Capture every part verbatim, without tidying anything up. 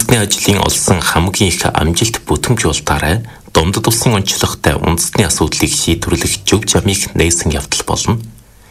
үндэстний ажлын олсон хамгийн их амжилт бүтээмжүүлэлтаараа Домдод улсын онцлогтой үндэстний асуудлыг шийдвэрлэх зөв замыг нээсэн явдал болно.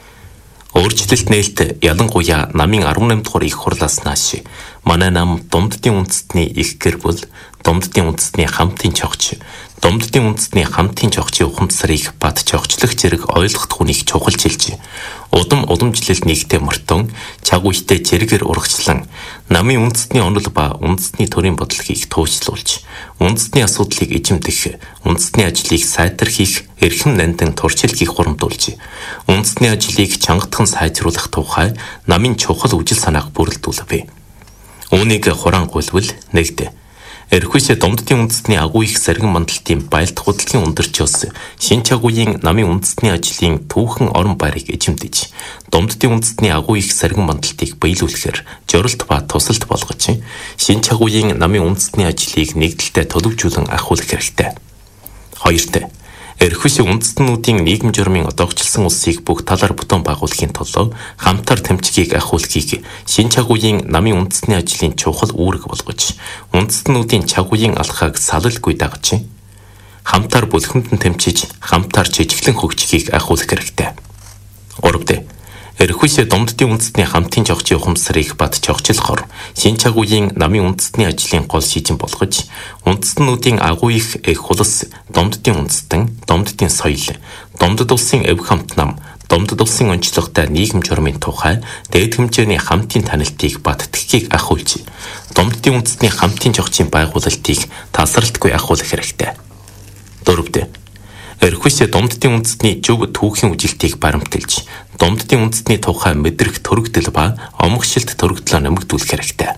Өөрчлөлт нээлт ялангуяа намын арван наймд дугаар их хурлаас нааш манай нам Домддын үндэстний их гэр бүл, Домддын үндэстний хамтын чогч, Домддын үндэстний хамтын чогчийн ухамсарыг бат чогчлох зэрэг ойлгох хүнийг чухалчилж, удам уламжлал нэгтэй мөртөн, чаг үедээ зэрэгэр урагчлан, намын үндэстний онол ба үндэстний төрийн бодлогыг туужлуулж, үндэстний асуудлыг эзэмдэх, үндэстний ажлыг сайтархих, эрхэм нандин туршилтыг хурамдуулж, үндэстний ажлыг чангатхан сайжруулах тухай намын чухал үжил санааг бүрэлдүүлвэ. Үүнийг хурангуйлвал нэгдэ. Эрхүйсэ Домддын үндэстний агуу их саргин мандалтын байлдах хөдөлгөөний өндөрчөөс шин чагуугийн намын үндэстний ажлын түүхэн орон байрыг эзэмдэж, Домддын үндэстний агуу их саргин мандалтыг биелүүлэхээр жорилт ба тусалт болгож, шин чагуугийн намын үндэстний ажлыг нэгдэлтэй төлөвжүүлэн ахиулах хэрэгтэй. Хоёрт, эрхүйсэ үндэстнүүдийн нийгэм журмын одоогчлсон улсыг бүх талаар бүтэн байгуулахын тулд хамтар тэмцгийг ахиулахыг шин чагуугийн намын үндэстний ажлын чухал үүрэг болгож, үндэстнүүдийн чагуугийн алхааг салалгүй дагаж, хамтар бүлхэмдэн тэмцэж, хамтар жижиглэн хөгжихийг ахиулах хэрэгтэй. Гуравт, эрхүйсэ Домддын үндэстний хамтын чогчийн ухамсарыг бат чогчлохоор шин чагуугийн намын үндэстний ажлын гол шийдэн болгож, үндэстнүүдийн агуу их эх хулс, Домддын үндэстэн, Домддын соёл, Домдод улсын эв хамт нам, Домдод улсын онцлогтой нийгэм журмын тухай дээд хэмжээний хамтын танилтыг бат тгхийг ахиулж, Домддын үндэстний хамтын чогчийн байгуулалтыг тасралтгүй ахиулах хэрэгтэй. Дөрөвт, эрхүйсэ Домддын үндэстний зөв түүхийн үжилтийг баримталж, Домддын үндэстний тухай мэдрэх төрөгдөл ба омгшилт төрөгдлөө нэмэгдүүлэх хэрэгтэй.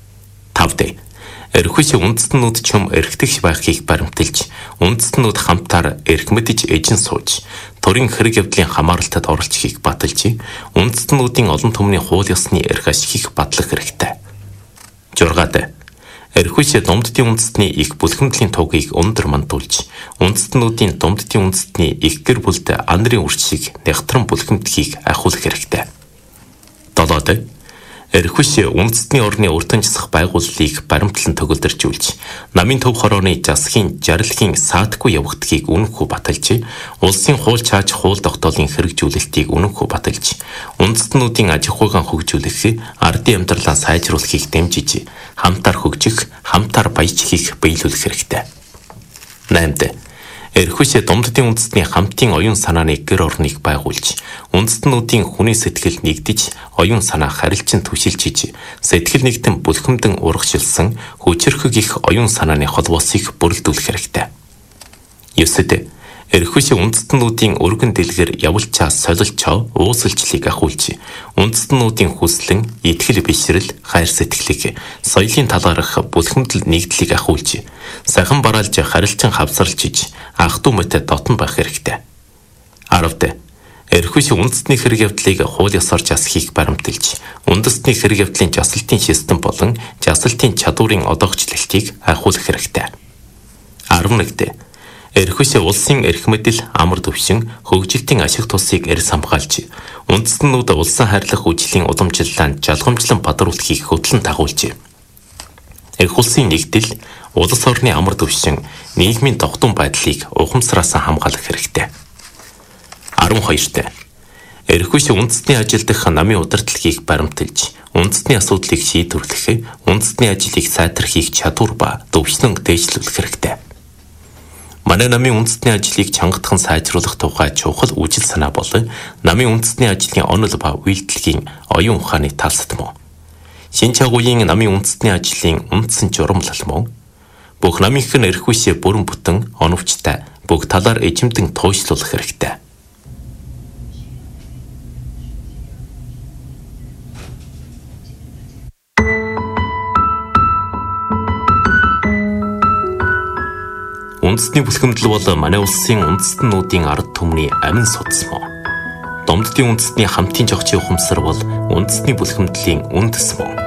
Тавд, эрхүйсэ үндэстнүүд чөм эрхтгч байхыг баримталж, үндэстнүүд хамтаар эрх мэдж эжин сууж, төрийн хэрэг явдлын хамааралтад оролцохыг баталж, үндэстнүүдийн олон түмний хууль ёсны эрх ашигыг батлах хэрэгтэй. Жургаад, эрхүйсэ Домддын үндэстний их бүлхэмдлийн тугийг өндөр мандуулж, үндэстнүүдийн Домддын үндэстний их гэр бүлд анарын үрчийг нягтран бүлхэмдэхийг ахиулах хэрэгтэй. Долоод, эрхүйсэ үндэстний орны уртанчсах байгууллыг баримтлан төгөлдөржүүлж, намын төв хорооны засгийн жаргалын саатгүй явагдахыг үнэнхүү баталж, улсын хууль чааж хууль тогтоолын хэрэгжүүлэлтийг үнэнхүү баталж, үндэстнүүдийн аж ахуйн хөгжүүлэх, ардын амьдралаа сайжруулахыг дэмжиж, хамтаар хөгжих, хамтаар баяжхийг биелүүлэх хэрэгтэй. Наймд, эрхүйсэ Домддын үндэстний хамтын оюун санааны гэр орныг байгуулж, үндэстнүүдийн хүний сэтгэл нэгдэж, оюун санаа харилцан түшилжиж, сэтгэл нэгтэн бүлхэмдэн урагшилсан хүчирхэг их оюун санааны холбоосыг бүрэлдүүлэх хэрэгтэй. Ёсод, эрхүйсэ үндэстнүүдийн өргөн дэлгэр явуулчаа солилчоо уусалчлыг ахиулж, үндэстнүүдийн хүслэн, итгэл бишрэл, хайр сэтгэлийг соёлын талаарх бүлхэмдэл нэгдлийг ахиулж, сахин бараалж харилцан хавсарлжиж, ах дүү мэт дотн байх хэрэгтэй. Аравд, эрхүйсэ үндэстний хэрэг явдлыг хууль ёсоор жасахыг баримталж, үндэстний хэрэг явдлын жасалтын систем болон жасалтын чадварын одоогчлалтыг ахиулах хэрэгтэй. арван нэгд, эрхүйсэ улсын эрх мэдэл, амар төвшин, хөгжилтийн ашиг тусыг эрс хамгаалж, үндэстнүүд улсын хайрлах үжлийн уламжлалаанд жалгамжлан бадруулахыг хөтлөн дагуулж, эрх улсын нэгдэл, улс орны амар төвшин, нийгмийн тогтун байдлыг ухамсараас хамгаалах хэрэгтэй. арван хоёрт, эрхүйсэ үндэстний ажил дэх намын удирдлагыг баримталж, үндэстний асуудлыг шийдвэрлэх, үндэстний ажлыг сайтархих чадвар ба төвшлөн дээшлүүлэх хэрэгтэй. Манай намын үндэстний ажлыг чангатхан сайжруулах тухай чухал үжил санаа бол намын үндэстний ажлын онол ба үйлдэлгийн оюун ухааны талсад мөн. Шин чагуугийн намын үндэстний ажлын үндсэн журамлал мөн. Бүх намынх нь эрхүйсэ бүрэн бүтэн оновчтой бүх талаар эзэмдэн туйшлуулах хэрэгтэй. Үндэстний бүлхэмдэл бол манай улсын үндэстнүүдийн ард түмний амин судас мөн. Домддын үндэстний хамтын жогчийн ухамсар бол үндэстний бүлхэмдлийн үндэс мөн.